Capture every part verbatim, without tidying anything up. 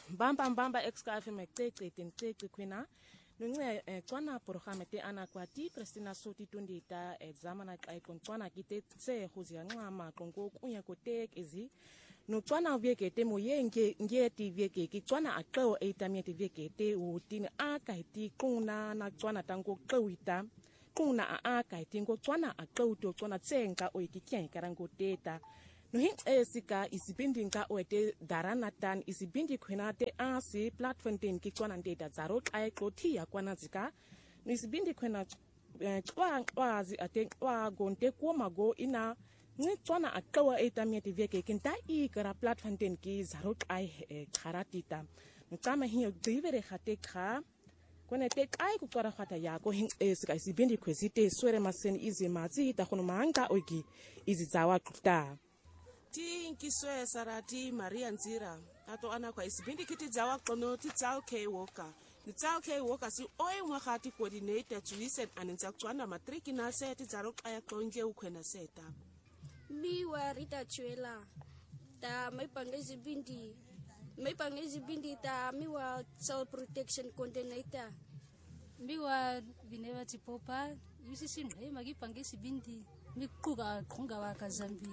Bamba Bamba Excafe Mecte, Tinti Quina, Nunga, Twana Porhamete Anaquati, Christina Soti Tundita, Examana Icontwana Gite, Se, Hosianama, Congo, Unya Cotek, Ezi, Nutwana Viekete, Moye, Ngeti Vieki, Twana Akro, Eitamieti Viekete, Utin Akaiti, Kuna, Natwana Tango, Klowita, Kuna Akaiti, Twana Akro, Twana Tsenka, Oikiken, Karango Data. Nuhin esika isibindinga oete daranatan isibindi kwenate asi platform kitwana data zarot ay klotia kwanazika nu isibindi kwena kwa kwazi ate kwa gonte komago ina nitwana akawa etamieti veke kinta ikara platform ki zarot ay karatita nutama hiyo drivere khate kha kone te ay kukwara khata yako hin esika isibindi kwezite swere masen izi mazi ta khono manga ogi izi zawa kuta ti nkiswe sarati Maria Nzira ato ana kwa isibindi kiti zawa kono ti tsao K Walker ni tsao K Walker si oe mwakati coordinator tuisen aninza kutwana matriki na seti zaro kaya konje ukwena seta mi wa Rita Chwela ta mai panga isibindi mai panga isibindi ta mi wa child protection coordinator mi wa Binewa Tipopa yusi simre magi panga isibindi mi kuga konga wa kazambi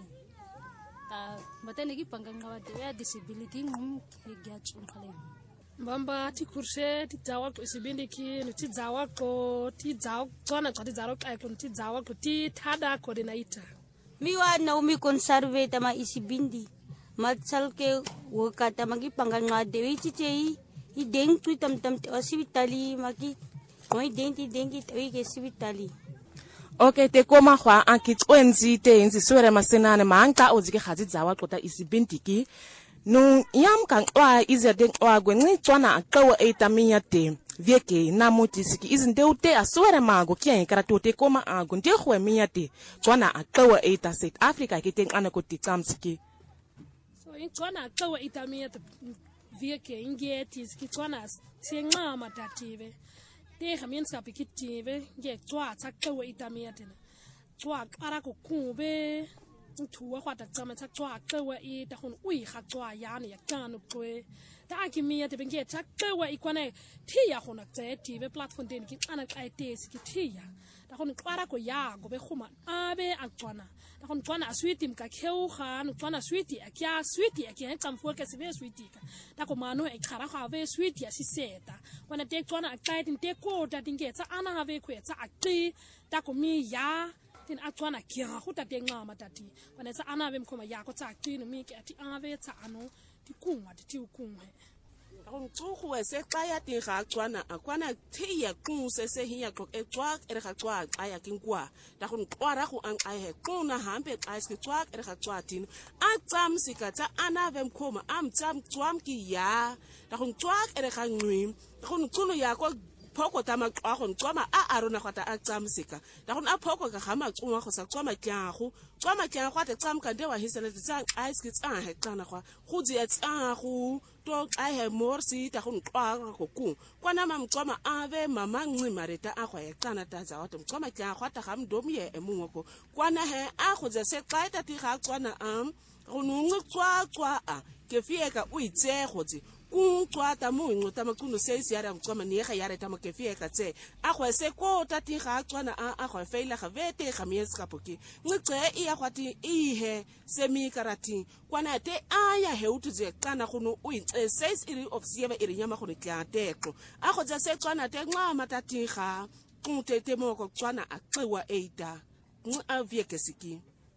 matane panganga wa de disability ngum hegya chunkhale Bamba ti kurse ti zawa ko isibindi ki ti zawa ko ti zawa tsona tsati zaro kai ko ti zawa ko ti thada coordinator miwa Naomi conserve tama isibindi matsal ke woka tamagi panganga de chichei i deng tu tam tam hospitali maki moi denti dengi toi ke hospitali. Okay, te koma kwa ankit wenzi te nzi swere masenane maanka ozike khazi zawa kota isibindiki nu yam kan wa ize den wa gwenni tswana akawa etamiya te vieke na mutisiki izinde ute aswere mago kien karato te koma ago nde khwe miyate tswana akawa eta South Africa kiten ana koti tsamsiki so in tswana akawa etamiya te vieke ingeti ski tswana tsenga matative te khamienska pikitive nge tswa tsakawa itamiatena tswa ara ko kube tuwa khwata tsama tswa tsawa i ta khon ui kha tswa yani ya kanu kwe ta akimia te benge tsakawa ikwane thiya khona tse tive platform den ki ana kai te ski thiya ta khon kwara ko ya go be khuma abe atswana ta khon tswana aswiti mka kheu kha no tswana switi akya switi akya tsamfo ke sebe switi ka ta ko mano e khara kha ve switi asiseta wana te tswana akai tin te ko ta tingetsa ana have khwetsa aqi ta ko mi ya tin atswana kira go ta tenga matati wana tsa ana be mkhoma ya ko tsa aqi no mi ke ati ave tsa ano ti kungwa ti ukungwe Ron tsukhwe se xaya ti ga tswana akwana thiya quse se hiya xok etwak ere ga tswa xaya kinkwa ta gon qwara go an aye quna hambe xa ski tswak ere ga tswa tin a tsam sikatsa ana ve mkhoma am tsam tswam ki ya ta gon tswak ere ga ngwi ta gon tsuno ya ko phoko tama xa go tswama a arona khata a tsam sika ta gon a phoko ka gama tsuma go sa tswama kyago tswama kyago ta tsam ka dewa hisele tsa ice ski tsa he tsana kwa go tsia tsa go to I have more see ta gon qwa go ku kwana mamtswama ave mama ncimareta a go yexana ta za wato mtswama kya khwata ga mdomye emungoko kwana he a go ze se qaita ti ga tswana am go nungwe tswa tswa a ke fieka o itse go tsi ku tswa ta mo ngota makuno se se yara mtswama ne ga yara ta mo ke fieka tse a go se ko ta ti ga tswana a a go feila ga vete ga mies ka poki ngce e ya gwati e he semi karati kwana te aya he utze kana gono o itse says iri of siebe iri nyama go tla teko a go tsa se tswana te nqa matati ga kutete mo go tswana a xiwa eita a vieke siki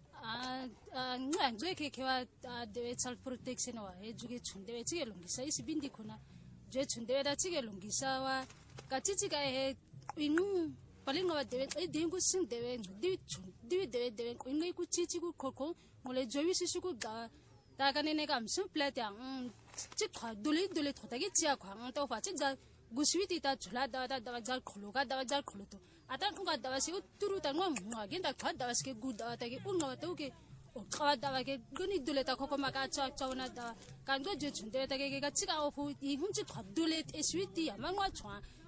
a nqa ngeke ke wa de child protection wa ejuke chunde tshike lungisa isibindi khona je chunde da tshike lungisa wa ka tshitsi ka he inu palinga wa de e dingu sing de di di de de ngai ku tshitsi ku khokho ngole jowi sisu ku ga ta ka nene ka msu plate ang tsi kha duli duli thota ge tsia kha ang to fa tsi ga guswiti ta chula da da da jar kholo ga da jar kholo to ata nga da wasi uturu ta ngwa ngwa ge da kha da wasi ke gu da ta ge unga ta ke o kha da ke guni dule ta khoko ma ka cha cha na da kan go je chunde ta ge ga tsi ga o fu i hun tsi kha dule e switi ya ma ngwa chwa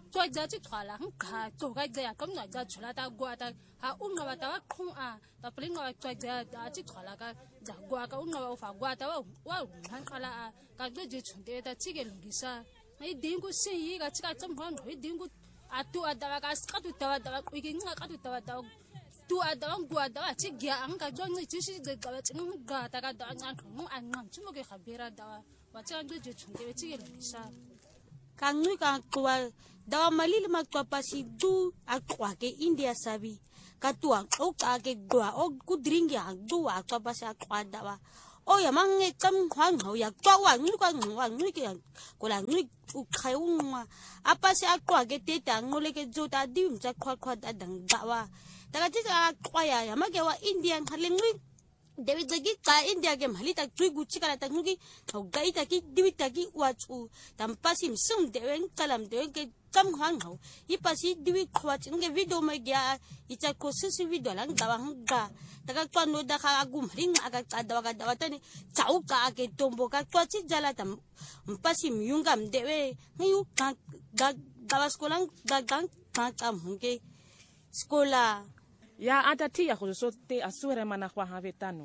toi da chi khwala hang kha to ga da kam na da chula ta gwa ta ha un nga ta wa khung a ta pling nga toi da da chi khwala ka da gwa ka un nga fa gwa ta wa wa han khala a ka de je chunde ta chi ge lungisa ai ding ko se yi ga chi ka cham hwan hoi ding ko atu ada ka ka tu ta da ku ki nga ka tu ta da tu ada ang gwa da chi gya ang ka dong ni chi shi de ka chi nga ta ka da ang ang ang ang chi mo ge khabira da wa cha de je chunde chi ge lungisa Kangui ka kwa dawa malili makwa pasi du akwa ke India sabi katua o ka ke dua o kudringi ang dua akwa pasi akwa dawa o ya mange kam hwang ho ya kwa wa ngu kwa ngu wa ngu ke ko la ngu u khai unwa apa si akwa ke teta ngole ke jota dim cha kwa kwa da dang dawa daga ti akwa ya ya make wa India halengui Dewi lagi ka India ke mali tak tui guci kala tak nuki kau gai taki dewi taki wacu tanpa sim sum dewi kalam dewi ke kam hang hau ipasi dewi kuat nge video media ica khusus video lang dawang ga taka kwano da ka agum ring aga dawa ka dawa tani cau ka ke tombo ka kuat si jala tam mpasi myungam dewi ngayu ka dawa sekolah dagang ka kam ke sekolah Ya ada tia khusus te asure mana kwa havetano.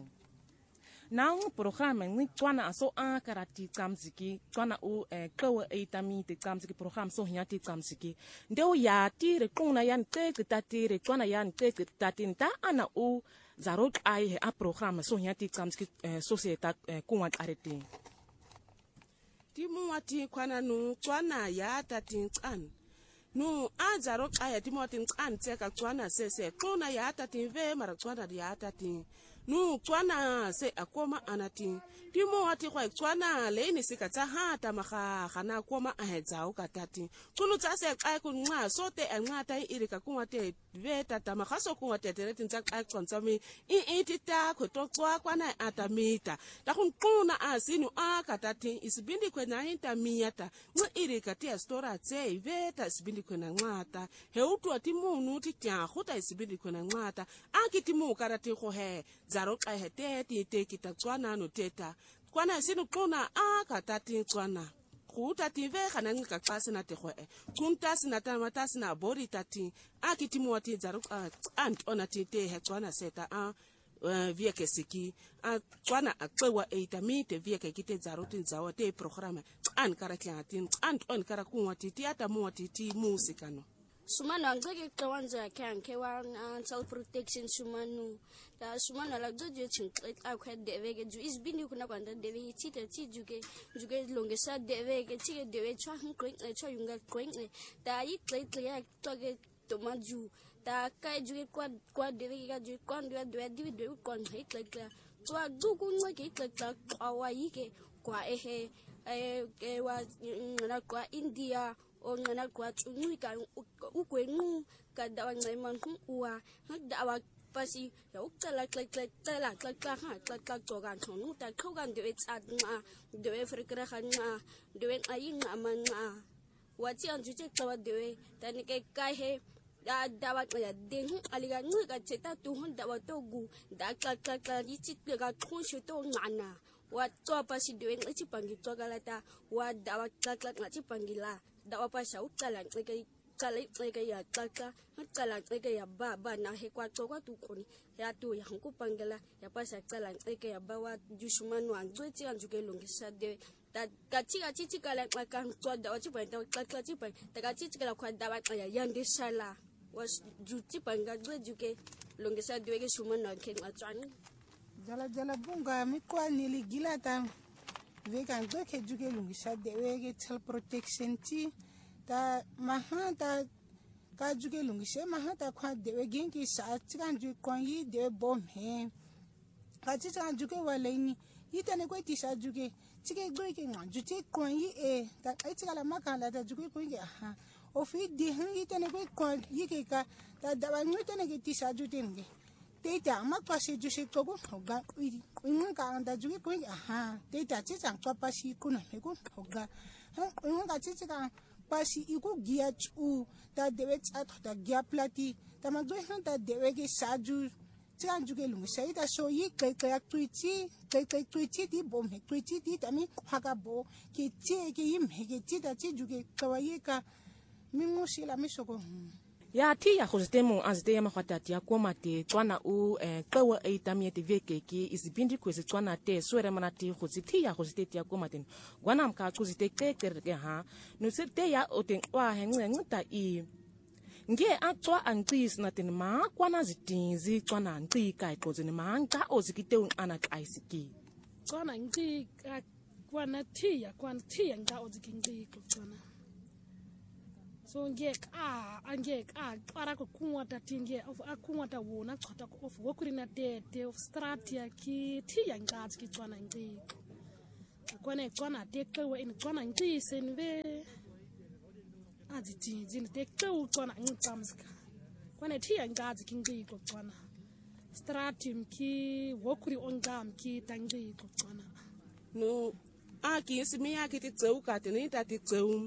Nau programa ni twana aso a karati kamziki twana u e kawa eitami te kamziki program so nyati kamziki. Ndeo ya ti re kona yan te kitati re twana yan te kitati nta ana u zarot ai a programa so nyati kamziki societa kuwat arete. Ti muwati kwana nu twana ya tati kan. Nu azaro kaya timotin an tseka twana sese kona ya tati ve mara twana ya tati nu twana se akoma anati timo ati kwa twana leni sikata hata maka khana koma ahedzao katati kunu tsase kai kunwa sote enqata irika kunwate ve tata makhaso kunwate tereti ntsaka ai kontsami i itita khotokwa kwana atamita ta kunquna asinu akatati isibindi kwena intamiyata ngu irika tia stora tse veta isibindi kwena nqata he utwa timunu titya khota isibindi kwena nqata akitimu karati kho he zaro kai hete ti te kitatswana no teta kwana sinu kuna akatati tswana kuta tive khana ngika klase na te khoe kunta sina tamata sina bori tati akitimu wati zaro ant onati te he tswana seta a via kesiki a tswana akwewa eitamite via kekite zaro tin zawo te programa an karaklatin ant on karakunwati ti ata muwati ti musikano Sumano ang gagi kawanza kan kewan self protection sumano ta sumano la jojo chinklet akwa devege ju is bini kuna kwanda devege tita ti juge juge longesa devege ti devege chwa hnkring chwa yunga kring ta yi klet ya toge tomaju ta kai juge kwa kwa devege ga juge kwa ndia dwe divi dwe kwa ngai klet la twa dugu ngaki klet la kwa yike kwa ehe eh ke wa na kwa India o ngana kwa tsunui ka ukwenu ka dawa ngai man ku uwa dawa pasi ya ukala klak klak tala klak klak ha klak klak to gan thonu ta khogan de at nga de frikra khan nga de ai nga man nga wati an juje tawa de tan ke kai he da dawa ya de aliga ngai ka cheta tu hon dawa to gu da klak klak klak yi chit ga thon shi to ngana wa to pasi de ngai chi pangi to galata wa dawa klak klak na chi pangila dawa pa sa ukala ngai kalai ngai ya klaka kala ngai ya ba ba na he kwa to kwa tu koni ya tu ya hanku pangala ya pa sa kala ngai ya ba wa jushman wan zo ti an juke longisa de ta kachi kachi chi kala kan to dawa chi pa ta klaka chi pa ta kachi chi kala kwa dawa ya yande sala was ju chi panga zo juke longisa de ke shuman na ken atani jala jala bunga mi kwa nili gilata vegan go ke juke longisa de we self protection ti ta mahata ka juke lungise mahata kwa dewe genki sa chikan ju konyi de bom he ka chikan juke walaini itane ko tisa juke chike go ke ngan jute konyi e ta ai chikala makala ta juke konyi ha ofi de han itane ko kon yike ka ta dawa nyutane ke tisa jute nge teta makpasi juse kogo hoga iri inga ka anda juke konyi ha teta chikan kwa pasi kuna me ko hoga ha inga ka chikan pasi iku gia chu ta dewe chat ta gia plati ta magdo han ta dewe ke saju chan juke lungu sai ta so yi kai kai tuichi kai kai tuichi ti bom he tuichi ti ta mi haga bo ke che ke yim he ke chi ta chi juke kawaye ka mingushila mishoko ya thi ya go temo as te ya magwatati ya koma te tswana o eh qewa e tamie te veke ki isibindi kwezi tswana te swere manati go thi ya go te ya koma ten gwana mka go te te ke ha no se te ya o te wa hengwe ngta i nge a tswa anqis na ten ma kwana zitinzi tswana nqi ka ixoze ne ma nka o zikite un ana kaisiki tswana nqi kwana thi ya kwana thi ya nka o zikinqi tswana so ngeke ah angeke ah qara ko kunwata tinge of akunwata wona chota ko of wokurina tete of stratia ki thi ya ngazi ki tswana nqi kwana tswana teqewe in tswana nqi senve azithinzi teqewe tswana nqamska kwana thi ya ngazi ki nqi ko tswana stratim ki wokuri ongam ki tanqi ko tswana no aki simia ki tseu ka tene ta tseu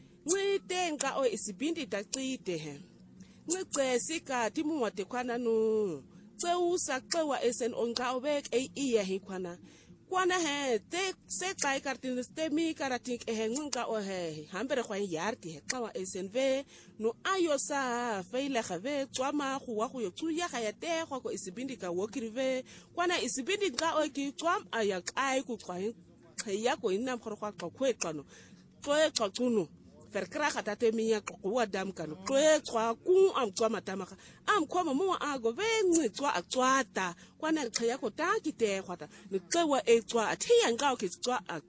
ngite nka o isibindi taqide he ngicesi ka timuwa te kwana no tseu sa qewa esen onka obek e iya hi kwana kwana he te se kai kartin ste mi karatik e ngunka o he hambere kwa yarti he qewa esen ve no ayo sa feile khave tswama go wa go yo tsuya ga ya te go ko isibindi ka wokirive kwana isibindi nka o ki tswam aya kai ku kwa ya ko ina mkhoro kwa kwa kwetano tsoe tsono ferkra khata te miya ko wa dam kan tsoe tswa ku am tswa matama am khoma mo a go venci tswa a tswata kwana khaya ko ta ki te khwata ni qewa e tswa athiya nga o ki tswa a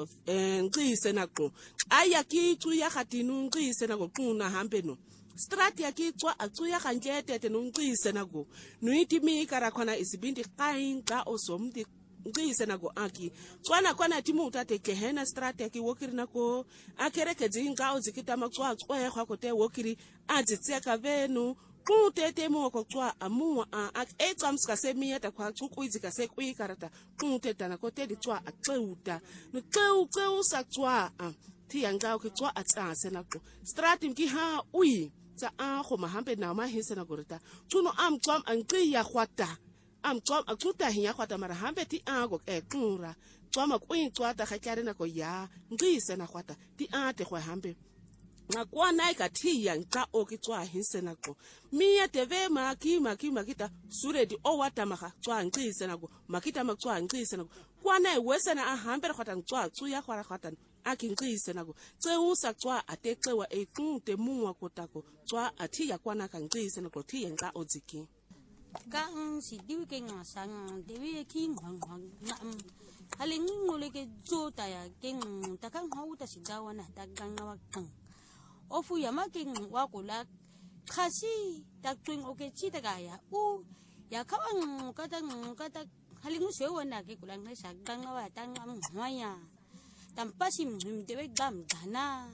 ngqise na ko aya ki tsu ya khatinu ngqise na ko quna hambe no strati ya ki tswa a tsu ya khanjete te no ngqise na ko nuiti mi kara khona isibindi qainqa osomdi ngise na go aki tswana kwana timu utate kehena strate ki wokiri nako akereke dzinga uzikita matswa tswa ya khwa te wokiri adzitsia ka venu kutete mo ko tswa amuwa a etsamska semia ta kwa tsukuizika se kuikarata kuteta na ko te tswa axeuta no xeu xeu sa tswa a thianga ki tswa atsa senako strate ki ha ui tsa a go mahambe na ma hisena gorita tsuno am tswam anqi ya khwata am tswa a tsuta hiya khwata mara hambe ti ago e qura tswa ma kwin tswa ta khakare na ko ya ngise na khwata ti ate khwa hambe na kwana ka thi ya nka o ki tswa hise na ko miya teve ma ki ma ki makita sure di o wata maga tswa ngise na ko makita ma tswa ngise na ko kwana e wesena a hambe khwata tswa tsu ya khwara khwata a ki ngise na ko tse u sa tswa ate xewa e kunte muwa kotako tswa athi ya kwana ka ngise na ko thi ya nka o dziki Kang si diwi ke ngasang dewi ki ngwang ngwang ngam haling ngole ke jo taya ke takang hau ta sidawa na tagang ngawakang ofu yama ke ngwakula khasi taktuing oke chi tagaya u ya kawang kata kata haling sewa na ke kulang na sagang ngawa tangam ngwaya tampasim dewi gam dana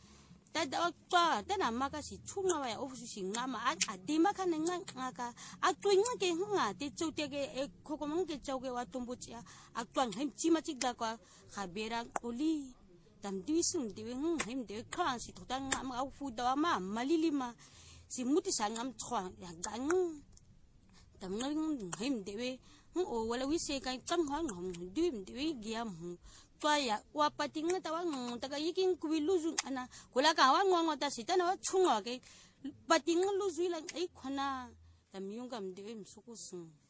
tada okpa tana maka si chunga wa ofusu singama a dima kana ngaka atwinga ke nga te chote ke e kokomong ke chauke wa tumbuchia atwang hem chima chigla kwa khabera oli tam disun de ng hem de khan si thotang ma au fu da ma malilima si muti sangam chwa ya gang tam ng hem de we o wala wi se kai tang hang hom dim de we giam Twaya wapatinga tawang taga yiking kuiluzu ana kula kawan ngwa ta sita na chunga ke patinga luzu lang ai khona tamyung kam de msukusu